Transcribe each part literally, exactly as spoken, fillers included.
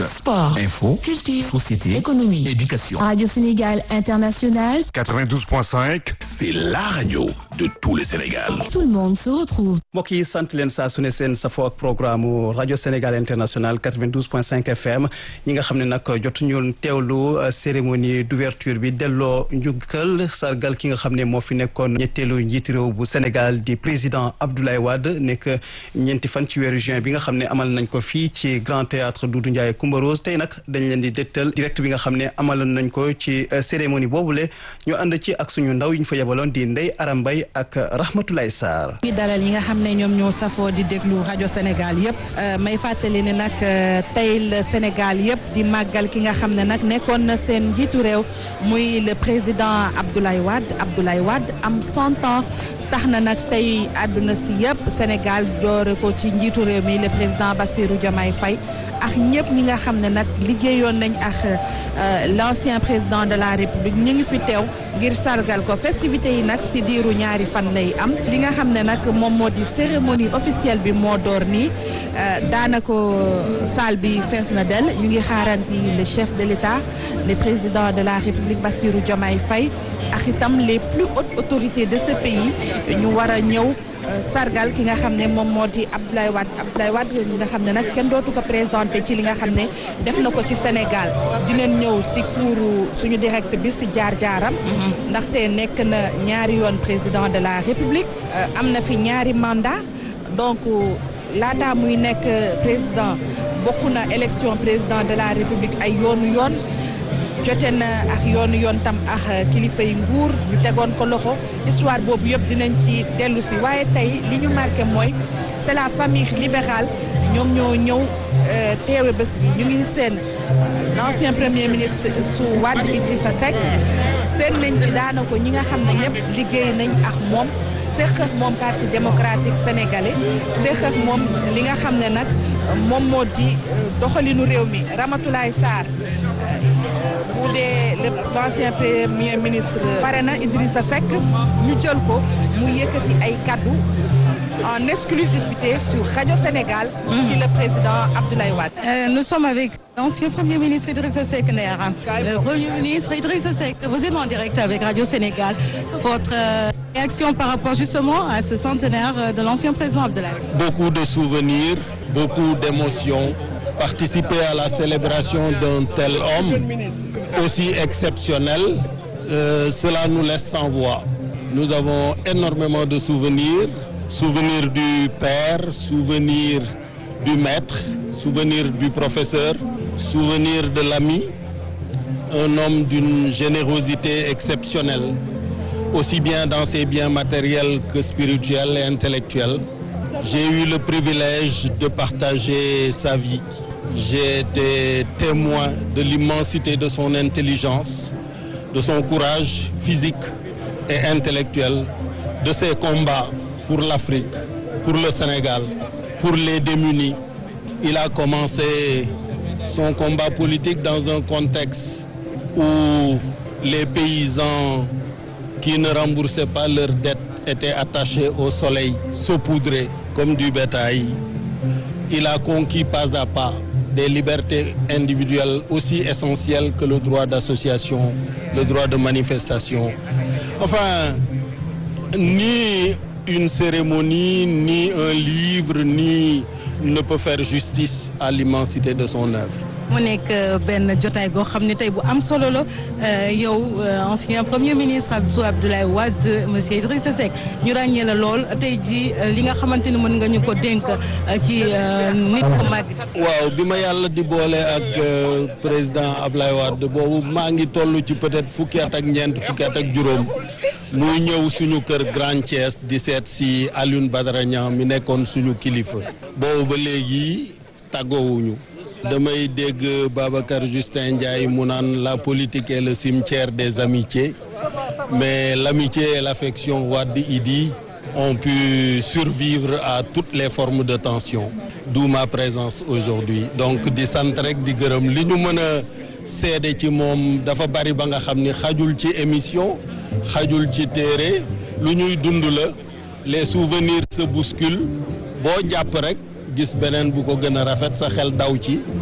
Sport, info, culture, société, économie, éducation. Radio Sénégal International, quatre-vingt-douze point cinq, c'est la radio de tout le Sénégal. tout le monde se retrouve. mbokk yi sant leen saa su ne seen safoo ak programme rajo Sénégal International quatre-vingt-douze point cinq F M ñi nga xam ne nag jotuñu teewlu cérémonie d'ouverture bi delloo njukkal sargal ki nga xam ne moo fi nekkoon ñetteelu njiiti réew bu Sénégal di président Abdoulaye Wade nekk ñeenti fan ci weeru juin bi nga xam ne amal nañ ko fii ci Grand Théâtre Doudou Ndiaye Coumba Rose tey nag dañ leen di dégtal direct bi nga xam ne amaloon nañ ko ci cérémonie boobule ñu ànd ci ak suñu ndaw yi ñu fa yebaloon di Ndeye Aram Mbaye ak Rahmatoulaye Sarr. ngi dalal yi nga xam ne ñoom ñoo safoo di déglu rajo Sénégal yëpp may fàttali ne nag tey la Sénégal yëpp di màggal ki nga xam ne nag nekkoon na seen njiitu réew muy le président Abdoulaye Wade Abdoulaye Wade am cent ans tax na nag tey àdduna si yëpp Sénégal doore ko ci njiitu réew mi le président Bassirou Diomaye Faye ak ñëpp ñi nga xam ne nag liggéeyoon nañ ak l'ancien président de la République ñu ngi fi teew ngir sargal ko festivités yi nag si diiru ñaari fan lay am li nga xam ne nag moom moo di cérémonie officielle bi moo door nii daanaka salle bi fees na del ñu ngi xaaranti le chef de l'État le président de la République Bassirou Diomaye Faye ak itam les plus hautes autorités de ce pays ñu war a ñëw sargal ki nga xam ne moom moo di Abdoulaye Wade Abdoulaye Wade li nga xam ne nag kenn dootu ko présenté ci li nga xam ne def na ko ci Sénégal dinañ ñëw si kuuru suñu direct bi si jaar-jaaram ndaxte nekk na ñaari yoon président de la République am na fi ñaari mandat donc laata muy nekk président bokk na élection président de la République ay yoonu yoon jote na ak yoonu yoon tam ak kilifa yi nguur ñu tegoon ko loxo histoire boobu yëpp dinañ ci dellu si waaye tey li ñu marqué mooy c'est la famille libérale ñoom ñoo ñëw teewe bés bi ñu ngi seen l'ancien premier ministre su Wade Idrissa Seck seen nañ fi daanaka ñi nga xam ne ñëpp liggéey nañ ak moom seq ak moom parti démocratique sénégalais seq ak moom li nga xam ne nag moom moo di doxalinu réew mi Ramatoulaye Sarr bu dee l'ancien premier ministre pare na Idrissa Seck ñu jël ko mu yëkkati ay kaddu en exclusivité sur Radio Sénégal ci le président Abdoulaye Wade. Euh, nous sommes avec l'ancien premier ministre Idrissa Seck Ndeyara. Le premier ministre Idrissa Seck, vous êtes en direct avec Radio Sénégal. Votre euh, réaction par rapport justement à ce centenaire de l'ancien président Abdoulaye Wade. Beaucoup de souvenirs, beaucoup d'émotions. Participer à la célébration d'un tel homme aussi exceptionnel, euh, cela nous laisse sans voix. Nous avons énormément de souvenirs, souvenirs du père, souvenirs du maître, souvenirs du professeur, souvenirs de l'ami, un homme d'une générosité exceptionnelle, aussi bien dans ses biens matériels que spirituels et intellectuels. J'ai eu le privilège de partager sa vie. J'ai été témoin de l'immensité de son intelligence, de son courage physique et intellectuel, de ses combats pour l'Afrique, pour le Sénégal, pour les démunis. Il a commencé son combat politique dans un contexte où les paysans qui ne remboursaient pas leurs dettes étaient attachés au soleil, saupoudrés comme du bétail. Il a conquis pas à pas des libertés individuelles aussi essentielles que le droit d'association, le droit de manifestation. Enfin, ni une cérémonie, ni un livre, ni ne peut faire justice à l'immensité de son œuvre. mu nekk benn jotaay goo xam ne tey bu am solo la yow ancien premier ministre sous Abdoulaye Wade monsieur Idrissa Seck ñu ràññee la lool tey ji li nga xamante ni mën nga ñu ko dénk ci nit ku mag. waaw bi ma yàlla di boole ak président Abdoulaye Wade boobu maa ngi toll ci peut-être fukki at ak ñeent fukki at ak juróom muy ñëw suñu kër Grand Thiès di seet si Alioune Badara Niang mi nekkoon suñu kilifa boobu ba léegi tàggoowuñu. damay dégg Babacar Justin Ndiaye mu naan la politique est le cimetière des amitiés mais l'amitié et l'affection Wade-Idi ont pu survivre à toutes les formes de tension, d'où ma présence aujourd'hui. Donc di sant rek di gërëm li ñu mën a seede ci moom dafa bari ba nga xam ni xajul ci émission xajul ci téere lu ñuy dund la. Les souvenirs se bousculent boo jàpp rek gis beneen bu ko gën a rafet sa xel daw ci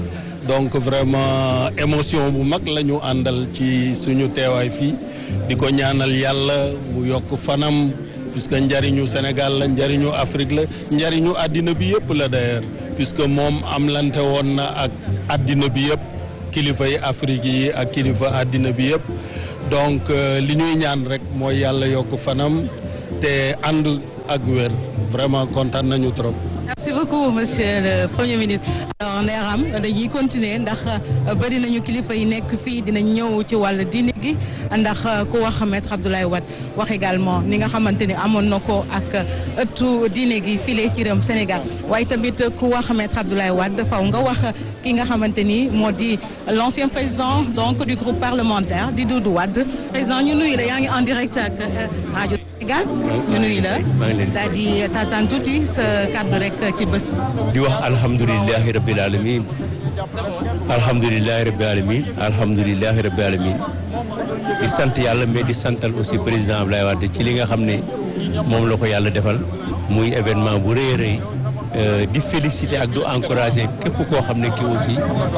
donc vraiment émotion bu mag la ñu àndal ci suñu teewaay fii di ko ñaanal yàlla mu yokk fanam puisque njariñu Sénégal la njariñu Afrique la njariñu àddina bi yëpp la d'ailleurs puisque moom am lante woon na ak àddina bi yëpp kilifa yi Afrique yi ak kilifa àddina bi yëpp donc li ñuy ñaan rek mooy yàlla yokk fanam te ànd ak wér vraiment kontaan nañu trop. Merci beaucoup monsieur le premier ministre. alors Ndeye Arame dañuy continuer ndax bëri nañu kilifa yi nekk fii dinañ ñëw ci wàllu diine gi ndax ku wax maître Abdoulaye Wade wax également ni nga xamante ni amoon na ko ak ëttu diine gi file ci réewum Sénégal waaye tamit ku wax maître Abdoulaye Wade faw nga wax ki nga xamante ni moo di l'ancien président donc du groupe parlementaire di Doudou Wade président ñu nuyu la yaa ngi en direct ak rajo Sénégal ñu nuyu la daal di taataan tuuti sa kàddu rek ci bés bi. di wax alhamdulilahi rabbil alamin alhamdulilahi rabbil alamin alhamdulilahi rabbil alamin di sant yàlla mais di santal aussi président Abdoulaye Wade ci li nga xam ne moom la ko yàlla defal muy événement bu rëy a rëy di féliciter ak du encourager képp koo xam ne kii aussi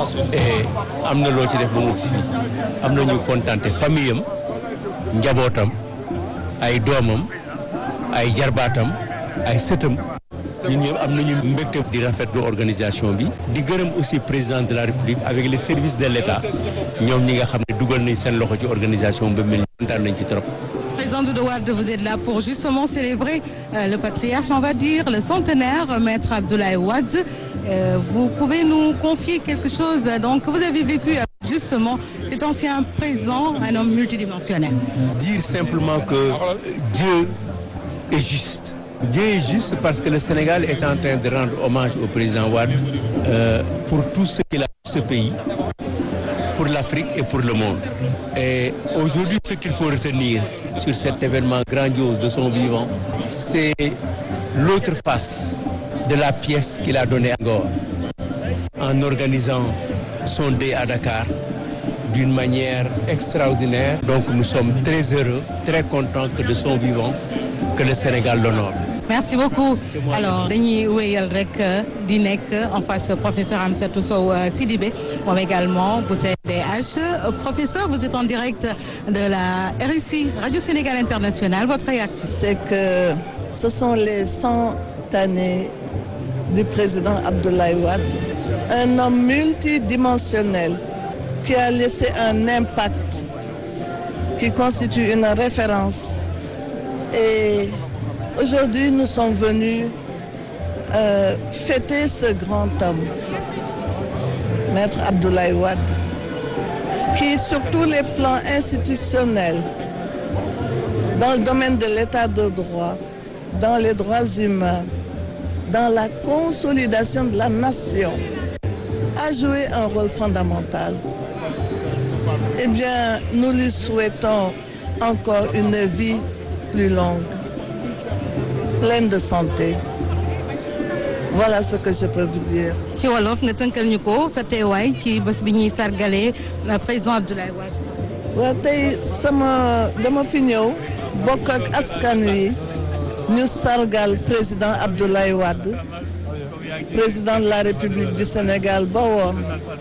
am na loo ci def ba mu si fii am na ñu kontaante famille am njabootam ay doomam ay jarbaatam ay sëtam ñun ñëpp am nañu mbégte di rafetlu organisation bi di gërëm aussi président de la République avec les services de l'État ñoom ñi nga xam ne dugal nañ seen loxo ci organisation ba mel ni kontaan nañ ci trop. Président Doudou Wade, vous êtes là pour justement célébrer euh, le patriarche, on va dire, le centenaire, maître Abdoulaye Wade. Euh, vous pouvez nous confier quelque chose donc que vous avez vécu avec justement cet ancien président, un homme multidimensionnel. Dire simplement que Dieu est juste. Dieu est juste parce que le Sénégal est en train de rendre hommage au président Wade euh, pour tout ce qu'il a pour ce pays, pour l'Afrique et pour le monde. Et aujourd'hui, ce qu'il faut retenir sur cet événement grandiose de son vivant, c'est l'autre face de la pièce qu'il a donnée à Ngor en organisant son dé à Dakar d'une manière extraordinaire. Donc nous sommes très heureux, très contents que de son vivant, que le Sénégal l'honore. Merci beaucoup. Alors dañuy wéyal rek di nekk en face professeur Amsatou Sow Sidibé moom également bu C D H. Professeur, vous êtes en direct de la R S I Radio Sénégal International. Votre réaction? C'est que ce sont les cent années du président Abdoulaye Wade, un homme multidimensionnel qui a laissé un impact, qui constitue une référence. Et aujourd'hui, nous sommes venus euh, fêter ce grand homme, maître Abdoulaye Wade, qui, sur tous les plans institutionnels, dans le domaine de l'état de droit, dans les droits humains, dans la consolidation de la nation, a joué un rôle fondamental. Eh bien, nous lui souhaitons encore une vie plus longue, pleine de santé. Voilà ce que je peux vous dire. ci wolof nga tënkal ñu ko sa teewaay ci bés bi ñuy sargalee président Abdoulaye Wade. waaw tey sama dama fi ñëw bokk ak askan wi ñu sargal président Abdoulaye Wade, président de la République du Sénégal ba woon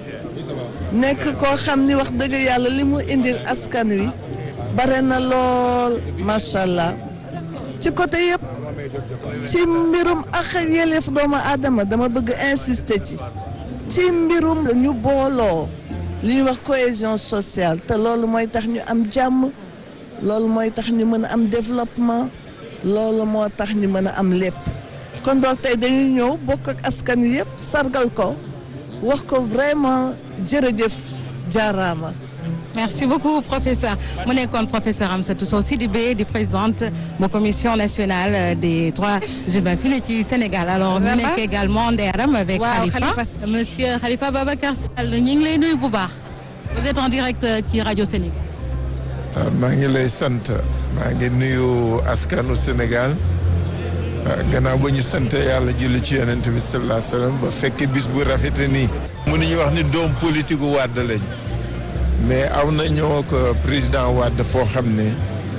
nekk koo xam ni wax dëgg yàlla li mu indil askan wi bare na lool macha allah ci côté yëpp. ci mbirum ak ak yelleef doomu aadama dama bëgg insister ci ci mbirum ñu booloo li ñuy wax cohésion sociale te loolu mooy tax ñu am jàmm loolu mooy tax ñu mën a am développement loolu moo tax ñu mën a am lépp kon donc tey dañuy ñëw bokk ak askan wi yëpp sargal ko wax ko vraiment jërëjëf jaaraama. Merci beaucoup professeur mu nekkoon professeur Amsatou Sow Sidibé di présidente bu commission nationale des droits humains fii ci Sénégal. alors mu nekk également Ndeye Arame avec waaw, Khalifa. Khalifa monsieur Khalifa Babacar Sall ñu ngi lay nuyu bu baax. vous êtes en direct ci rajo Sénégal. maa ngi lay sant maa ngi nuyu askanu Sénégal gannaaw ba ñu sant yàlla julli ci yonent bi sallallahu alayhi wa sallam ba fekk bis bu rafete nii. mënuñu wax ni doom politique gu Wade lañ. mais aw na ñoo ko président Wade foo xam ne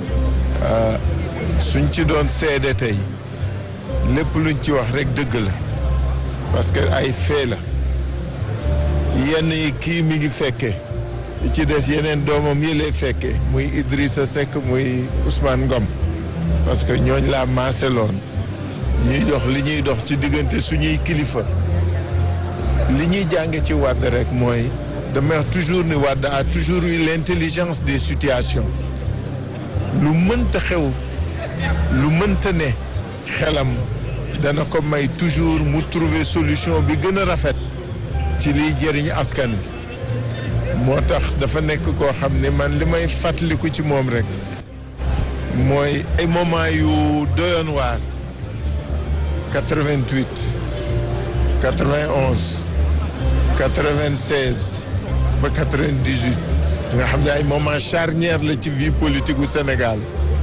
suñ ci doon seede tey lépp luñ ci wax rek dëgg la parce que ay fait la yenn yi kii mi ngi fekke ci des yeneen doomam yi lay fekke muy Idrissa Seck muy Ousmane Ngom parce que ñooñ laa maaseloon ñuy dox li ñuy dox ci diggante suñuy kilifa li ñuy jànge ci Wade rek mooy dama wax toujours ni Wade a toujours eu l'intelligence des situations lu mënta xew lu mënta ne xelam dana ko may toujours mu trouver solution bi gën a rafet ci liy jëriñ askan bi moo tax dafa nekk koo xam ne man li may fàttaliku ci moom rek mooy ay moment yu doyoon waar quatre-vingt-huit quatre-vingt-onze quatre-vingt-seize ba quatre-vingt-dix-huit nga xam ne ay moment charnière la ci vie politique gu Sénégal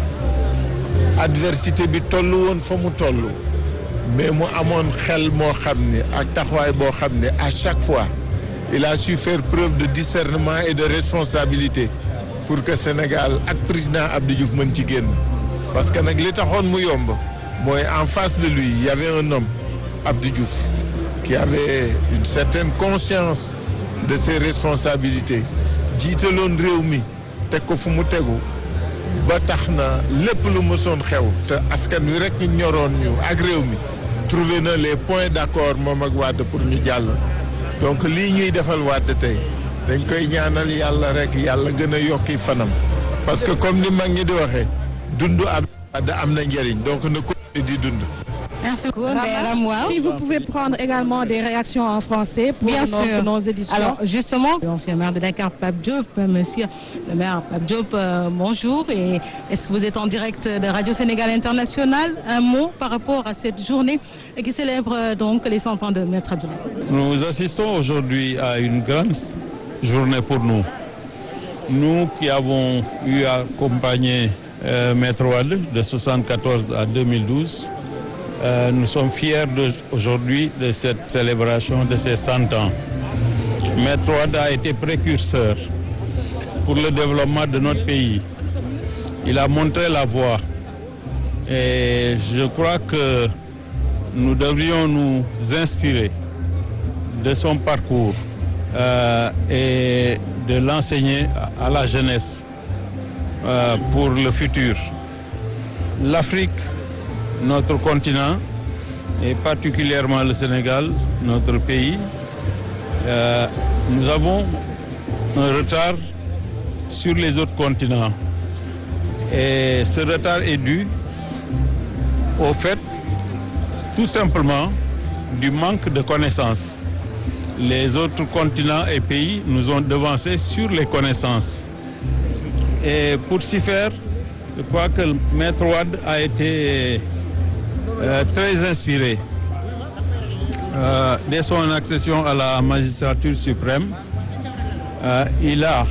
adversité bi toll woon fa mu toll mais mu amoon xel moo xam ne ak taxawaay boo xam ne à chaque fois il a su faire preuve de discernement et de responsabilité pour que Sénégal ak président Abdou Diouf mën ci génn parce que nag li taxoon mu yomb mooy en face de lui il y avait un homme Abdou Diouf qui avait une certaine conscience de ses responsabilités jiitaloon réew mi teg ko fu mu tegu ba tax na lépp lu mësoon xew te askan wi rek ñu ñoroon ñu ak réew mi trouvé na les points d'accord moom ak Wade pour ñu jàll donc lii ñuy defal Wade tey dañ koy ñaanal yàlla rek yàlla gën a yokki fanam parce que comme ni mag ñi di waxee dund am Wade am na njëriñ donc na ko di dund. Merci beaucoup. Rama, si vous pouvez prendre également des réactions en français pour Bien nos, sûr. nos éditions. Alors justement, l'ancien maire de Dakar, Pape Diop, monsieur le maire Pape Diop, euh, bonjour. Et est-ce que vous êtes en direct de Radio Sénégal International? Un mot par rapport à cette journée qui célèbre euh, donc les cent ans de Maître Abdoulaye. Nous assistons aujourd'hui à une grande journée pour nous. Nous qui avons eu à accompagner euh, Maître Wade de soixante-quatorze à deux mille douze, Euh, nous sommes fiers de, aujourd'hui de cette célébration de ces cent ans. Maître Wade a été précurseur pour le développement de notre pays. Il a montré la voie et je crois que nous devrions nous inspirer de son parcours euh, et de l'enseigner à la jeunesse euh, pour le futur. L'Afrique, notre continent, et particulièrement le Sénégal, notre pays, euh, nous avons un retard sur les autres continents. Et ce retard est dû au fait, tout simplement, du manque de connaissances. Les autres continents et pays nous ont devancés sur les connaissances. Et pour s'y faire, je crois que Maître Wade a été Euh, très inspiré. Euh, dès son accession à la magistrature suprême, euh, il a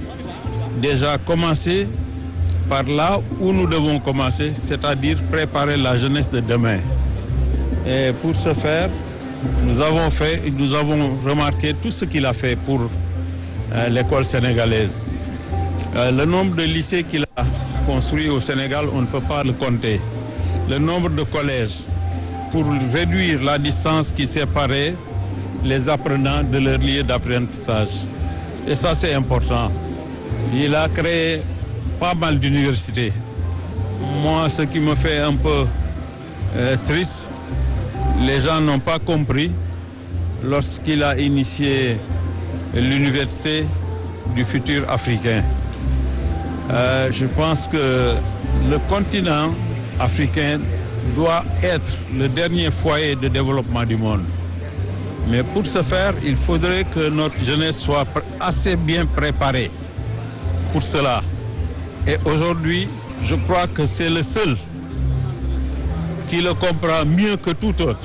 déjà commencé par là où nous devons commencer, c'est-à-dire préparer la jeunesse de demain. Et pour ce faire, nous avons fait, nous avons remarqué tout ce qu'il a fait pour euh, l'école sénégalaise. Euh, le nombre de lycées qu'il a construits au Sénégal, on ne peut pas le compter. Le nombre de collèges pour réduire la distance qui séparait les apprenants de leur lieu d'apprentissage. Et ça, c'est important. Il a créé pas mal d'universités. Moi, ce qui me fait un peu euh, triste, les gens n'ont pas compris lorsqu'il a initié l'université du futur africain. Euh, je pense que le continent africain doit être le dernier foyer de développement du monde. Mais pour ce faire, il faudrait que notre jeunesse soit assez bien préparée pour cela. Et aujourd'hui, je crois que c'est le seul qui le comprend mieux que tout autre.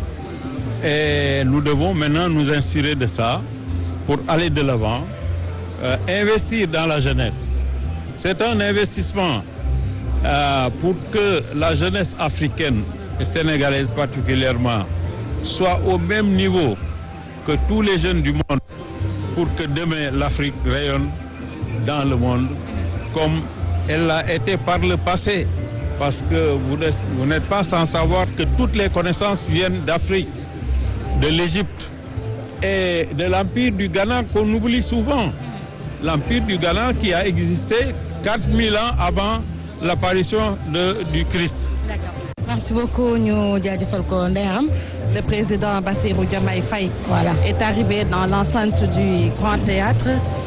Et nous devons maintenant nous inspirer de ça pour aller de l'avant, euh, investir dans la jeunesse. C'est un investissement Euh, pour que la jeunesse africaine et sénégalaise particulièrement soit au même niveau que tous les jeunes du monde pour que demain l'Afrique rayonne dans le monde comme elle l'a été par le passé. Parce que vous, vous n'êtes pas sans savoir que toutes les connaissances viennent d'Afrique, de l'Égypte, et de l'Empire du Ghana qu'on oublie souvent. L'Empire du Ghana qui a existé quatre mille ans avant l'apparition de, du Christ. Merci beaucoup ñu jaajëfal ko Ndeyam. Le président Bassirou Diomaye Faye voilà. est arrivé dans l'enceinte du Grand Théâtre.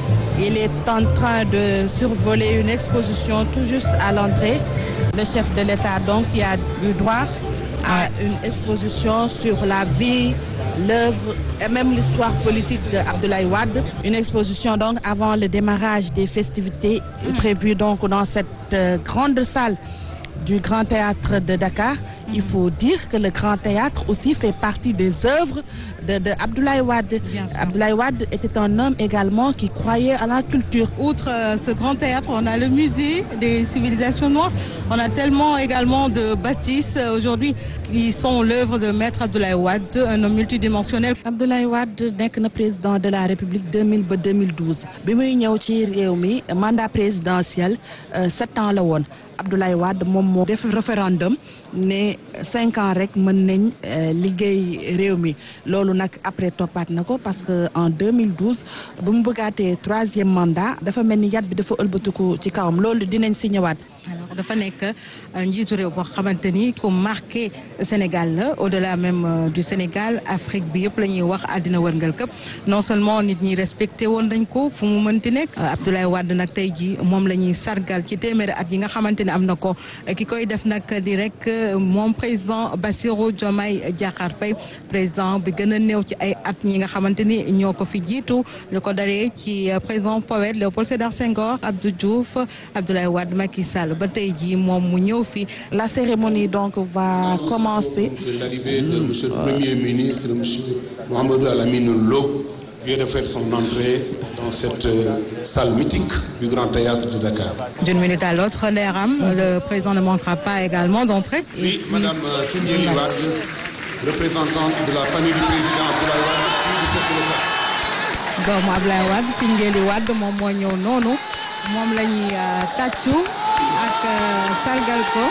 Il est en train de survoler une exposition tout juste à l'entrée. Le chef de l'État donc qui a eu droit à une exposition sur la vie, l'œuvre et même l'histoire politique d'Abdoulaye Wade. Une exposition donc avant le démarrage des festivités mmh. prévues donc dans cette euh, grande salle du Grand Théâtre de Dakar. Il faut dire que le Grand Théâtre aussi fait partie des œuvres de, de Abdoulaye Wade. Abdoulaye Wade était un homme également qui croyait à la culture. Outre euh, ce Grand Théâtre, on a le musée des civilisations noires. On a tellement également de bâtisses euh, aujourd'hui qui sont l'œuvre de Maître Abdoulaye Wade, un homme multidimensionnel. Abdoulaye Wade nekk na président de la République deux mille ba deux mille douze bi muy ñëw ci réew mi mandat présidentiel euh, sept ans la woon. Abdoulaye Wade moom moo def référendum ne cinq ans rek mën nañ liggéey réew mi loolu nag après toppaat na ko parce que en deux mille douze bu mu bëggaatee troisième mandat dafa mel ni yat bi dafa ëlbatiku ci kawam loolu dinañ si ñëwaat. alors dafa nekk njiitu réew boo xamante ni ku marqué Sénégal la au-delà même du Sénégal Afrique bi yëpp la ñuy wax àddina wërngal këpp non seulement nit ñi respecté woon dañ ko fu mu mënti nekk Abdoulaye Wade nag tey ji moom la ñuy sargal ci téeméeri at yi nga xamante ni am na ko ki koy def nag di rek moom président Bassirou Diomaye Diakhar Faye président bi gën a néew ci ay at ñi nga xamante ni ñoo ko fi jiitu lu ko daree ci président poète Léopold Sédar Senghor Abdou Diouf Abdoulaye Wade Macky Sall ba tey jii moom mu ñëw fi. La cérémonie donc va commencer. De l'arrivée de monsieur le Premier ministre, monsieur Mahamadou Lamine Lo, vient de faire son entrée dans cette salle mythique du Grand Théâtre de Dakar. D'une minute à l'autre, Ndeyam, le président ne manquera pas également d'entrer. Oui, madame Sindiély Wade, représentante de la famille du président Abdoulaye Wade, puis du chef de l'État. doomu Abdoulaye Wade Sindiély Wade moom moo ñëw noonu moom la ñuy tàccu ak sargal ko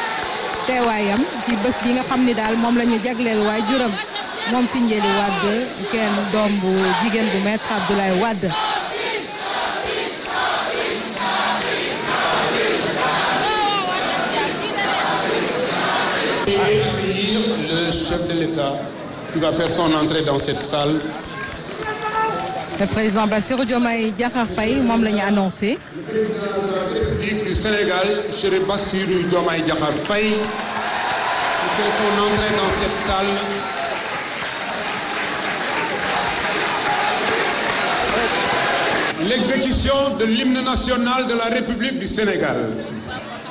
teewaayam ci bés bi nga xam ni daal moom la ñu jagleel waay juram moom Sindiély Wade kenn doom bu jigéen bu maître Abdoulaye Wade. Et le chef de l'État qui va faire son entrée dans cette salle. Le président Bassirou Diomaye Diakhar Faye moom la ñu annoncé. Le président de la République du Sénégal, Chérif Bassirou Diomaye Diakhar Faye, qui fait son entrée dans cette salle. L'exécution de l'hymne national de la République du Sénégal.